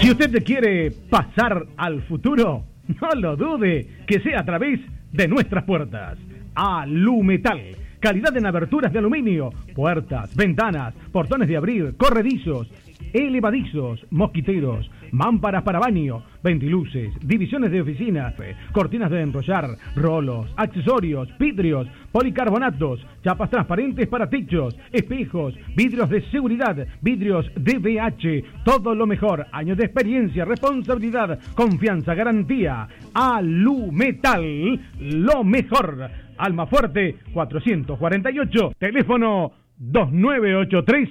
Si usted quiere pasar al futuro, no lo dude, que sea a través de nuestras puertas. Alumetal, calidad en aberturas de aluminio, puertas, ventanas, portones de abrir, corredizos, elevadizos, mosquiteros, mámparas para baño, ventiluces, divisiones de oficina, cortinas de enrollar, rolos, accesorios, vidrios, policarbonatos, chapas transparentes para techos, espejos, vidrios de seguridad, vidrios DVH, todo lo mejor, años de experiencia, responsabilidad, confianza, garantía. Alumetal, lo mejor. Almafuerte 448, teléfono 2983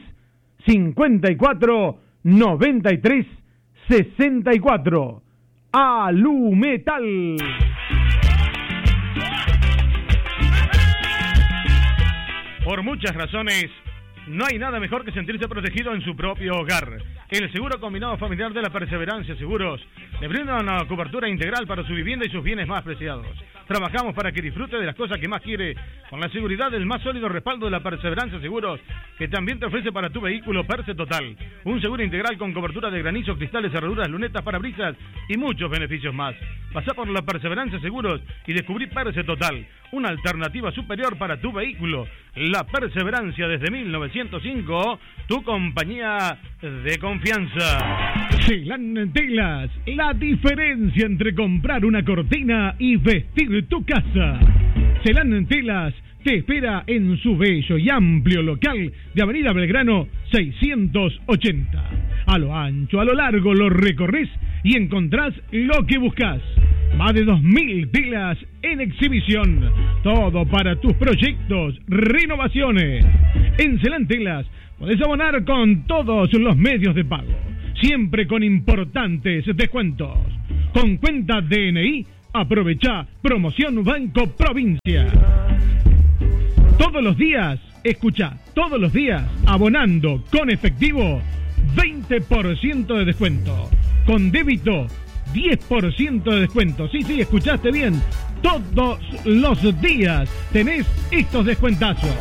54 93 64. Alumetal. Por muchas razones, no hay nada mejor que sentirse protegido en su propio hogar. El seguro combinado familiar de la Perseverancia Seguros le brinda una cobertura integral para su vivienda y sus bienes más preciados. Trabajamos para que disfrute de las cosas que más quiere, con la seguridad del más sólido respaldo de la Perseverancia Seguros, que también te ofrece para tu vehículo Perse Total. Un seguro integral con cobertura de granizo, cristales, cerraduras, lunetas, parabrisas y muchos beneficios más. Pasá por la Perseverancia Seguros y descubrí Perse Total, una alternativa superior para tu vehículo. La Perseverancia desde 1905, tu compañía de confianza. Celan Telas, la diferencia entre comprar una cortina y vestir tu casa. Celan Telas te espera en su bello y amplio local de Avenida Belgrano 680. A lo ancho, a lo largo lo recorres y encontrás lo que buscas. Más de 2.000 telas en exhibición. Todo para tus proyectos, renovaciones. En Celan Telas podés abonar con todos los medios de pago, siempre con importantes descuentos. Con cuenta DNI, aprovechá promoción Banco Provincia. Todos los días, escuchá, todos los días, abonando con efectivo, 20% de descuento. Con débito, 10% de descuento. Sí, escuchaste bien. Todos los días tenés estos descuentazos.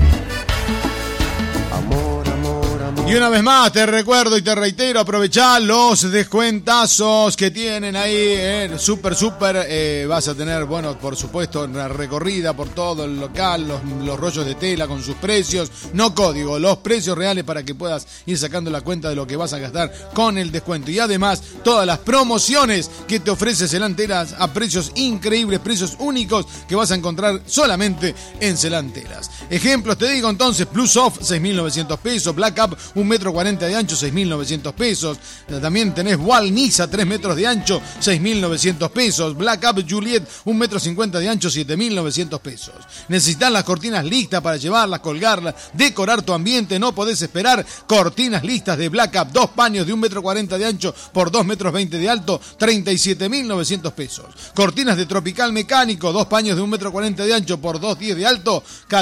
Y una vez más te recuerdo y te reitero, aprovechá los descuentazos que tienen ahí, súper, vas a tener, bueno, por supuesto, una recorrida por todo el local, los rollos de tela con sus precios, no código, los precios reales para que puedas ir sacando la cuenta de lo que vas a gastar con el descuento. Y además, todas las promociones que te ofrece Celan Telas a precios increíbles, precios únicos que vas a encontrar solamente en Celan Telas. Ejemplos, te digo entonces, Plus Off, 6.900 pesos, Black Up, 1,40 m de ancho, 6.900 pesos. También tenés Wal Nisa, 3 metros de ancho, 6.900 pesos. Black Up Juliet, 1,50 m de ancho, 7.900 pesos. Necesitas las cortinas listas para llevarlas, colgarlas, decorar tu ambiente, no podés esperar. Cortinas listas de Black Up, 2 paños de 1,40 m de ancho por 2,20 m de alto, 37.900 pesos. Cortinas de Tropical Mecánico, 2 paños de 1,40 m de ancho por 2,10 de alto,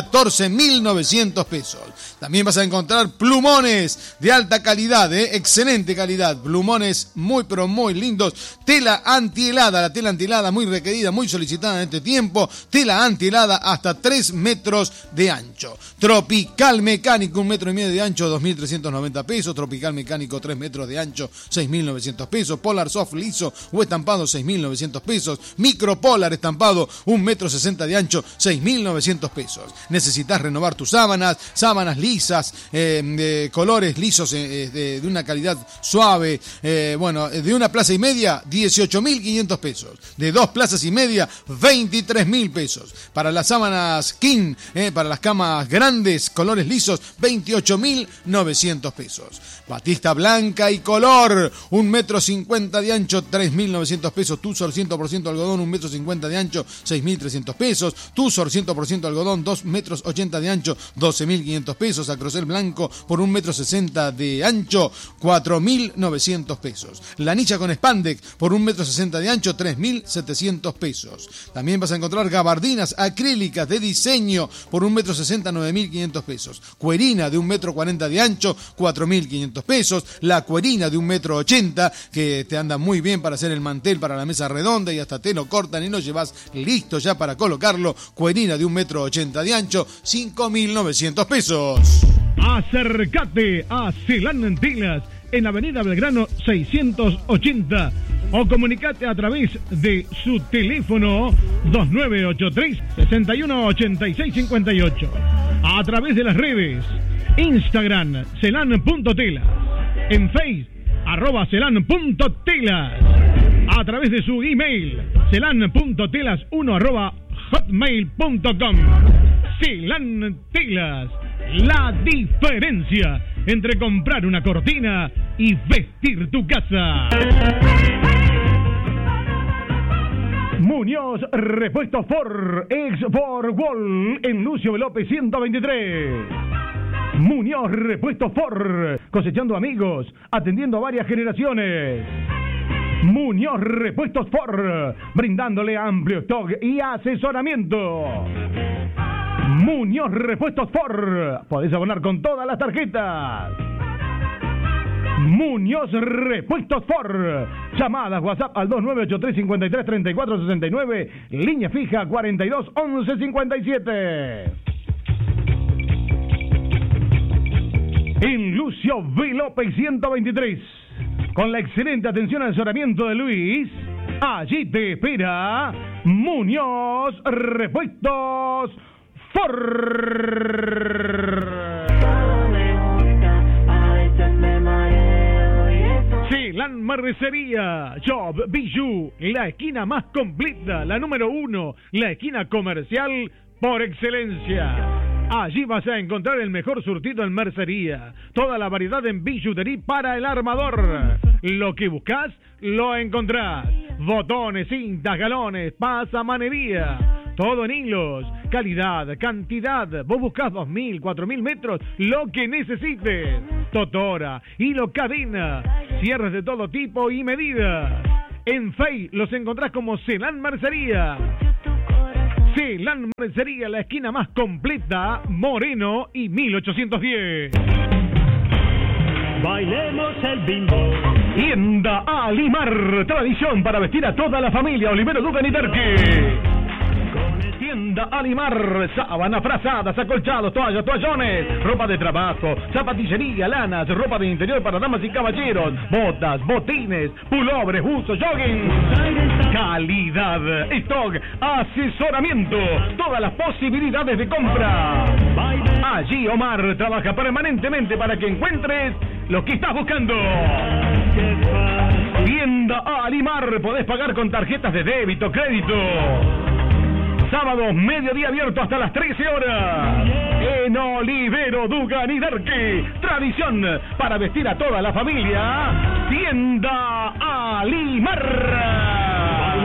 14.900 pesos. También vas a encontrar plumones de alta calidad, excelente calidad, plumones muy pero muy lindos, tela antihelada, la tela antihelada muy requerida, muy solicitada en este tiempo, tela antihelada hasta 3 metros de ancho. Tropical Mecánico, 1,5 m de ancho, 2.390 pesos, Tropical Mecánico 3 metros de ancho, 6.900 pesos, Polar Soft liso o estampado, 6.900 pesos, Micro Polar estampado, 1,60 m de ancho, 6.900 pesos. Necesitas renovar tus sábanas lisas, de colores lisos, de una calidad suave, de una plaza y media, 18.500 pesos. De 2 plazas y media, 23.000 pesos. Para las sábanas King, para las camas grandes, colores lisos, 28.900 pesos. Batista blanca y color, 1,50 m de ancho, 3.900 pesos. Tussor 100% algodón, 1,50 m de ancho, 6.300 pesos. Tussor 100% algodón, 2,80 m de ancho, 12.500 pesos. Acrocel blanco por 1,60 m de ancho, 4.900 pesos. Lanicha con spandex por 1,60 m de ancho, 3.700 pesos. También vas a encontrar gabardinas acrílicas de diseño por 1,60 m, 9.500 pesos. Cuerina de 1,40 m de ancho, 4.500 pesos. La cuerina de 1,80 m que te anda muy bien para hacer el mantel para la mesa redonda y hasta te lo cortan y lo llevas listo ya para colocarlo. Cuerina de 1,80 m de ancho, 5.900 pesos. Acércate a Celan Telas en Avenida Belgrano 680 o comunicate a través de su teléfono 2983-618658. A través de las redes Instagram celan.telas, en Facebook @celan.telas, a través de su email celan.telas1@hotmail.com. Celan Telas, la diferencia entre comprar una cortina y vestir tu casa. Muñoz Repuestos Ford, ex Ford Wall, en Lucio López 123. Muñoz Repuestos Ford, cosechando amigos, atendiendo a varias generaciones. Muñoz Repuestos Ford, brindándole amplio stock y asesoramiento. Muñoz Repuestos Ford, podés abonar con todas las tarjetas. Muñoz Repuestos Ford, llamadas WhatsApp al 2983-533469, línea fija 421157. En Lucio V. López 123, con la excelente atención al asesoramiento de Luis, allí te espera Muñoz Repuestos Celan Mercería, Job Bijou, la esquina más completa, la número 1, la esquina comercial por excelencia. Allí vas a encontrar el mejor surtido en mercería, toda la variedad en billutería para el armador. Lo que buscas, lo encontrás. Botones, cintas, galones, pasamanería. Todo en hilos, calidad, cantidad. Vos buscás 2.000, 4.000 metros, lo que necesites. Totora, hilo, cadena, cierres de todo tipo y medida. En Fey los encontrás como Celan Mercería. Celan Mercería, la esquina más completa, Moreno y 1810. Bailemos el bimbo. Tienda Alimar, tradición para vestir a toda la familia. Olivero Dugan y Terque. Tienda Alimar, sábanas, frazadas, acolchados, toallas, toallones, ropa de trabajo, zapatillería, lanas, ropa de interior para damas y caballeros, botas, botines, pulobres, buzos, jogging. Calidad, stock, asesoramiento, todas las posibilidades de compra. Allí Omar trabaja permanentemente para que encuentres lo que estás buscando. Tienda Alimar, podés pagar con tarjetas de débito, crédito. Sábados, mediodía abierto hasta las 13 horas. En Olivero, Dugan y Derqui. Tradición para vestir a toda la familia. Tienda Alimar.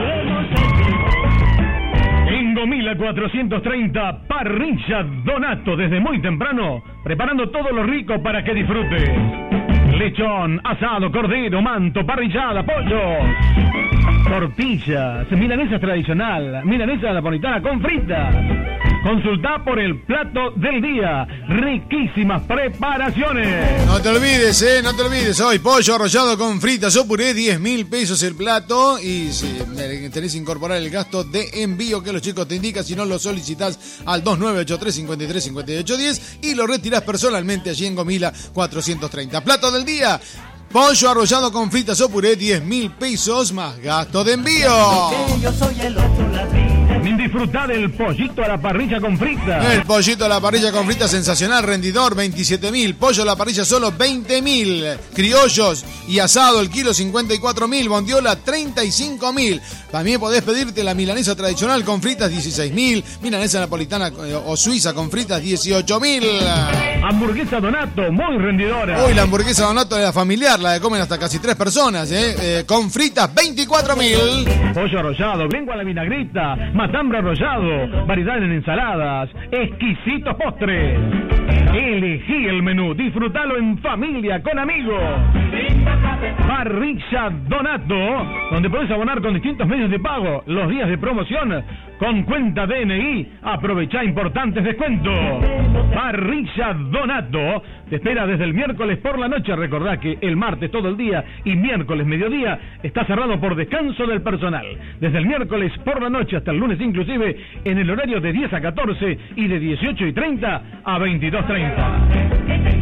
En Gomila 430, Parrilla Donato, desde muy temprano, preparando todo lo rico para que disfrutes. Lechón, asado, cordero, manto, parrillada, pollo. Tortillas, milanesa tradicional, milanesa napolitana con fritas. Consultá por el plato del día. Riquísimas preparaciones. No te olvides, hoy pollo arrollado con fritas o puré, 10.000 pesos el plato. Y si tenés que incorporar el gasto de envío que los chicos te indican, si no lo solicitas al 2983-535810 y lo retirás personalmente allí en Gomila 430. Plato del día. Pollo arrollado con fritas o puré, 10.000 pesos más gasto de envío. Yo soy el otro ladrillo. Disfrutá del pollito a la parrilla con fritas. El pollito a la parrilla con fritas sensacional, rendidor, 27.000. Pollo a la parrilla solo 20.000. Criollos y asado el kilo 54.000. Bondiola 35.000. También podés pedirte la milanesa tradicional con fritas 16.000. Milanesa napolitana o suiza con fritas 18.000. Hamburguesa Donato, muy rendidora. Uy, la hamburguesa Donato es la familiar, la que comen hasta casi 3 personas, con fritas 24.000. Pollo arrollado, lengua a la vinagreta, matambre arrollado, variedad en ensaladas, exquisitos postres. Elegí el menú, disfrutalo en familia, con amigos. Parrilla Donato, donde podés abonar con distintos medios de pago, los días de promoción, con cuenta DNI, aprovechá importantes descuentos. Parrilla Donato te espera desde el miércoles por la noche. Recordá que el martes todo el día y miércoles mediodía está cerrado por descanso del personal. Desde el miércoles por la noche hasta el lunes inclusive, en el horario de 10 a 14 y de 18:30 a 22:30.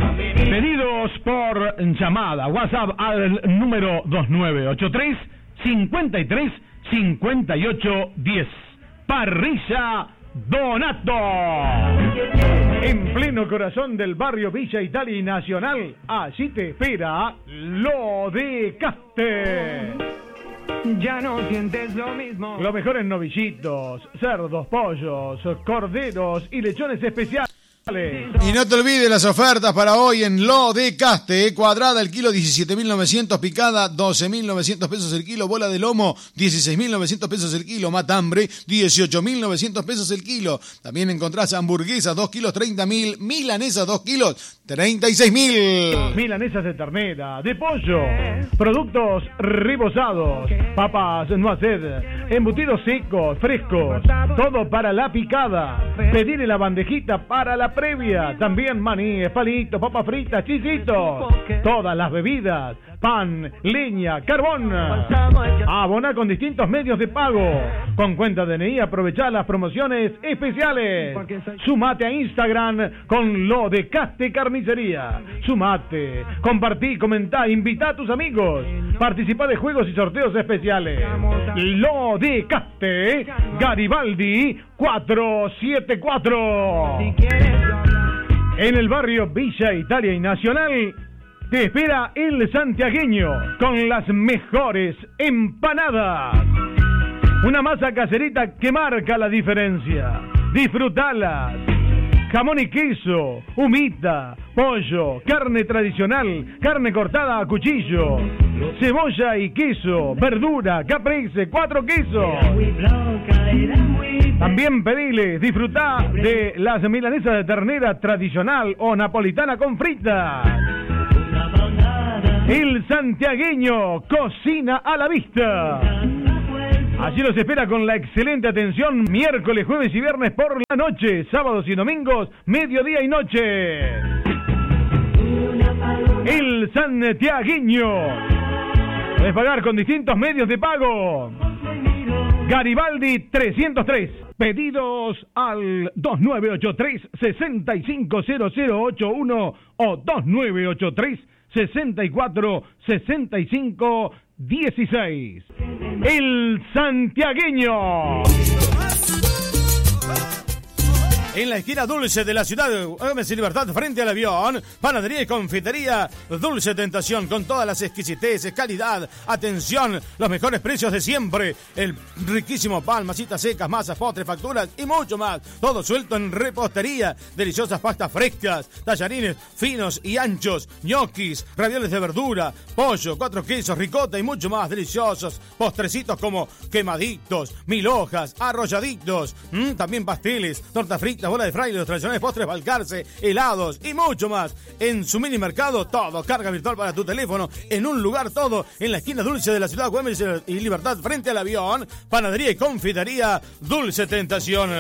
Pedidos por llamada, WhatsApp al número 2983 53 58 10. Parrilla Donato. En pleno corazón del barrio Villa Italia y Nacional, allí te espera Lo de Caste. Ya no sientes lo mismo. Los mejores novillitos, cerdos, pollos, corderos y lechones especiales. Y no te olvides las ofertas para hoy en Lo de Caste. Cuadrada el kilo 17.900, picada 12.900 pesos el kilo, bola de lomo 16.900 pesos el kilo, matambre 18.900 pesos el kilo. También encontrás hamburguesas 2 kilos 30.000, milanesas 2 kilos 36.000. Milanesas de ternera, de pollo, productos rebozados, papas noisette, embutidos secos, frescos, todo para la picada. Pedir en la bandejita para la previa. También maníes, palitos, papas fritas, chisitos. Todas las bebidas, pan, leña, carbón. Abona con distintos medios de pago. Con cuenta DNI aprovechá las promociones especiales. Sumate a Instagram con Lo de Caste Carnicería. Sumate, compartí, comentá, invitá a tus amigos. Participá de juegos y sorteos especiales. Lo de Caste, Garibaldi 474. En el barrio Villa Italia y Nacional te espera el santiagueño con las mejores empanadas. Una masa caserita que marca la diferencia. Disfrutalas. Jamón y queso, humita, pollo, carne tradicional, carne cortada a cuchillo, cebolla y queso, verdura, caprese, 4 quesos. También pediles, disfrutá de las milanesas de ternera tradicional o napolitana con fritas. El santiagueño cocina a la vista. Allí los espera con la excelente atención miércoles, jueves y viernes por la noche, sábados y domingos, mediodía y noche. El santiagueño. Puedes pagar con distintos medios de pago. Garibaldi 303. Pedidos al 2983-650081 o 2983-646516. El santiagueño. En la esquina dulce de la ciudad de Gómez y Libertad, frente al avión, panadería y confitería Dulce Tentación, con todas las exquisiteces, calidad, atención, los mejores precios de siempre, el riquísimo pan, masitas secas, masas, postres, facturas y mucho más, todo suelto en repostería, deliciosas pastas frescas, tallarines finos y anchos, ñoquis, ravioles de verdura, pollo, 4 quesos, ricota y mucho más deliciosos, postrecitos como quemaditos, 1000 hojas, arrolladitos, también pasteles, torta frita, bola de fraile, los tradicionales postres Balcarce, helados y mucho más. En su mini mercado, todo, carga virtual para tu teléfono, en un lugar todo, en la esquina dulce de la ciudad de Güemes y Libertad, frente al avión, panadería y confitería Dulce Tentación.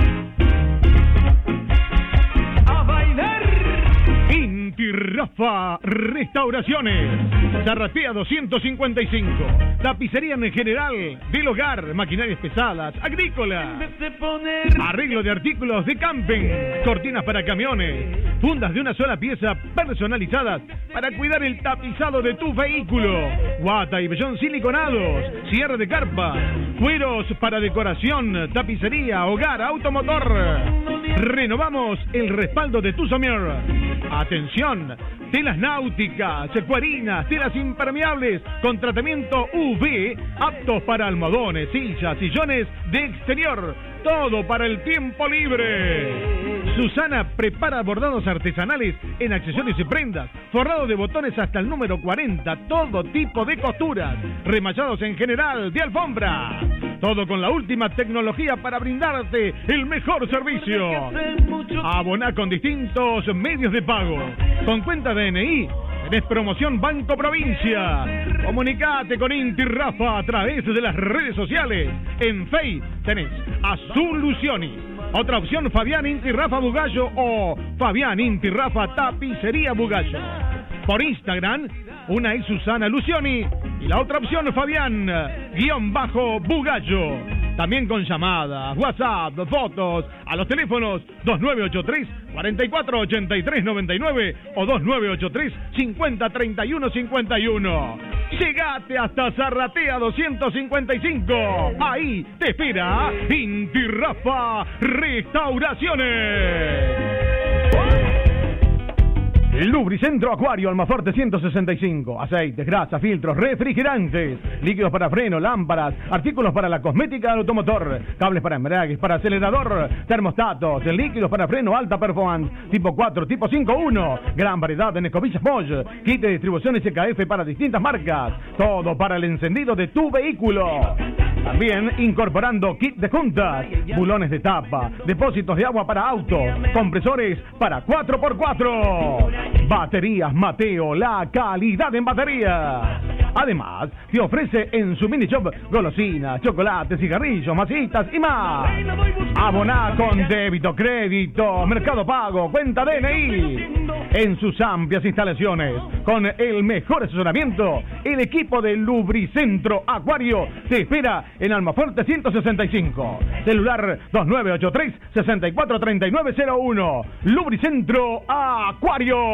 A bailar. Inti Rafa Restauraciones. Zarratea 255. Tapicería en general, del hogar, maquinarias pesadas, agrícolas. Arreglo de artículos de camping, cortinas para camiones, fundas de una sola pieza personalizadas para cuidar el tapizado de tu vehículo. Guata y vellón siliconados, cierre de carpa, cueros para decoración, tapicería, hogar, automotor. Renovamos el respaldo de tu somier. Atención, telas náuticas, cuarinas, telas impermeables con tratamiento UV, aptos para almohadones, sillas, sillones de exterior, todo para el tiempo libre. Susana prepara bordados artesanales en accesorios y prendas, forrado de botones hasta el número 40, todo tipo de costuras, remachados en general, de alfombra. Todo con la última tecnología para brindarte el mejor servicio. Aboná con distintos medios de pago. Con cuenta DNI, tenés promoción Banco Provincia. Comunicate con Inti Rafa a través de las redes sociales. En Facebook tenés Azul Lucioni. Otra opción, Fabián Inti Rafa Bugallo o Fabián Inti Rafa Tapicería Bugallo. Por Instagram, una es Susana Lucioni y la otra opción, Fabián _Bugallo. también con llamadas, WhatsApp, fotos, a los teléfonos 2983-448399 o 2983-503151. Llegate hasta Zarratea 255. Ahí te espera Inti Rafa Restauraciones. Lubricentro Acuario, Almafuerte 165. Aceites, grasas, filtros, refrigerantes, líquidos para freno, lámparas, artículos para la cosmética del automotor, cables para embragues, para acelerador, termostatos, líquidos para freno, alta performance, tipo 4, tipo 5.1. Gran variedad en escobillas Bosch, kit de distribución SKF para distintas marcas. Todo para el encendido de tu vehículo. También incorporando kit de juntas, bulones de tapa, depósitos de agua para autos, compresores para 4x4. Baterías Mateo, la calidad en baterías. Además, te ofrece en su mini shop golosinas, chocolates, cigarrillos, masitas y más. Aboná con débito, crédito, Mercado Pago, cuenta DNI. En sus amplias instalaciones, con el mejor asesoramiento, el equipo de Lubricentro Acuario te espera en Almafuerte 165. Celular 2983-643901. Lubricentro Acuario.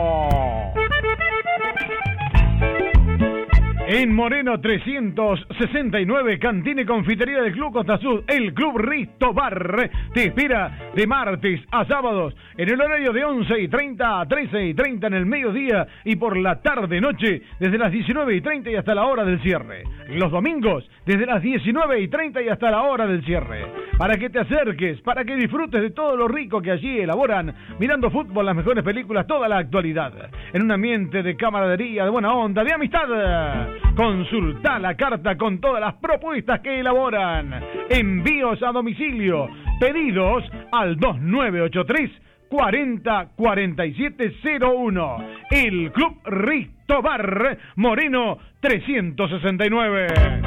En Moreno 369, Cantina y Confitería del Club Costa Sud, el Club Risto Bar te espera de martes a sábados en el horario de 11:30 a 13:30 en el mediodía y por la tarde-noche desde las 19:30 y hasta la hora del cierre. Los domingos desde las 19:30 y hasta la hora del cierre. Para que te acerques, para que disfrutes de todo lo rico que allí elaboran, mirando fútbol, las mejores películas, toda la actualidad. En un ambiente de camaradería, de buena onda, de amistad. Consulta la carta con todas las propuestas que elaboran. Envíos a domicilio. Pedidos al 2983 404701. El Club Risto Bar, Moreno 369.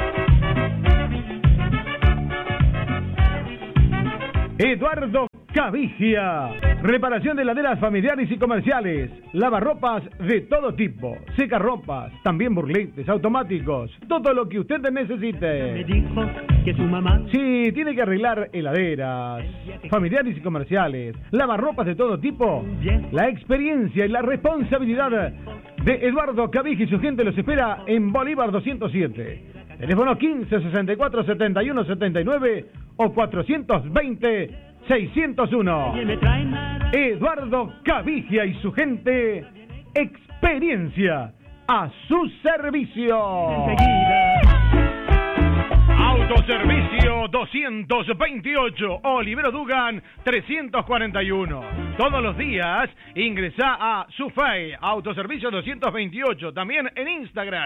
Eduardo Cavigia, reparación de heladeras familiares y comerciales, lavarropas de todo tipo, secarropas, también burletes, automáticos, todo lo que usted necesite. Me dijo que su mamá... Si tiene que arreglar heladeras familiares y comerciales, lavarropas de todo tipo, la experiencia y la responsabilidad de Eduardo Cavigia y su gente los espera en Bolívar 207. Teléfono 15 64 71 79 o 420 601. Eduardo Cavigia y su gente, experiencia a su servicio. Autoservicio 228, Olivero Dugan 341. Todos los días ingresa a Sufei, Autoservicio 228. También en Instagram,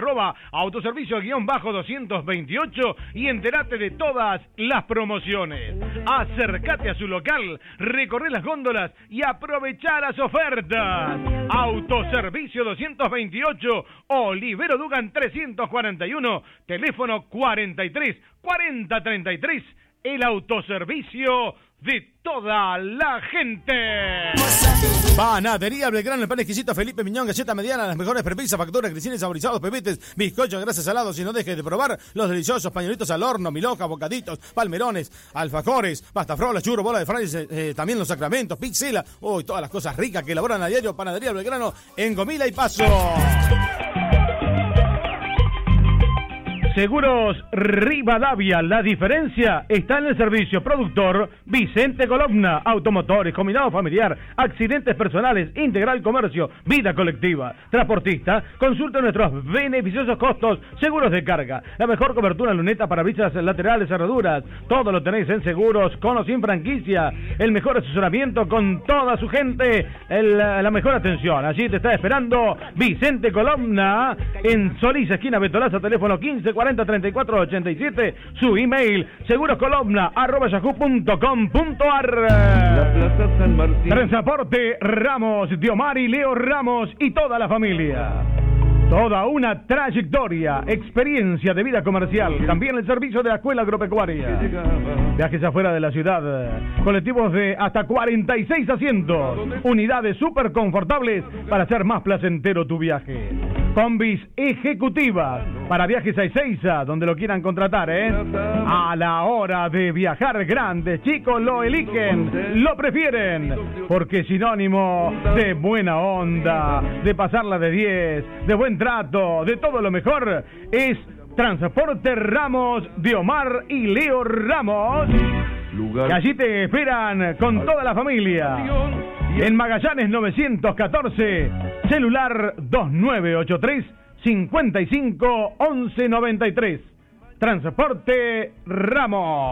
@autoservicio_228 y entérate de todas las promociones. Acércate a su local, recorre las góndolas y aprovecha las ofertas. Autoservicio 228, Olivero Dugan 341, teléfono 43 40 33, el autoservicio de toda la gente. Panadería Belgrano, el pan exquisito Felipe Miñón, galleta mediana, las mejores prepisas, facturas, grisines saborizados, pebetes, bizcochos, grasas salados, y no dejes de probar los deliciosos pañuelitos al horno, milhojas, bocaditos, palmerones, alfajores, pastafrolas, churro, bola de frailes, también los sacramentos, pixela, todas las cosas ricas que elaboran a diario. Panadería Belgrano en Gomila y Paso. Seguros Rivadavia, la diferencia está en el servicio. Productor Vicente Colomna, automotores, combinado familiar, accidentes personales, integral comercio, vida colectiva. Transportista, consulta nuestros beneficiosos costos, seguros de carga, la mejor cobertura en luneta, parabrisas laterales, cerraduras, todo lo tenéis en seguros, con o sin franquicia, el mejor asesoramiento con toda su gente, la mejor atención. Allí te está esperando Vicente Colomna en Solís, esquina Betolaza, teléfono 15 40 34 87, su email seguroscolomna@yahoo.com.ar. Transporte Ramos, Diomar y Leo Ramos y toda la familia. Toda una trayectoria, experiencia de vida comercial. También el servicio de la escuela agropecuaria. Viajes afuera de la ciudad. Colectivos de hasta 46 asientos. Unidades súper confortables para hacer más placentero tu viaje. Combis ejecutivas para viajes a Ezeiza, donde lo quieran contratar, A la hora de viajar, grandes chicos lo eligen, lo prefieren, porque es sinónimo de buena onda, de pasarla de 10, de buen trato, de todo lo mejor. Es Transporte Ramos de Omar y Leo Ramos. Y allí te esperan con toda la familia. En Magallanes 914, celular 2983 55 11 93. Transporte Ramos.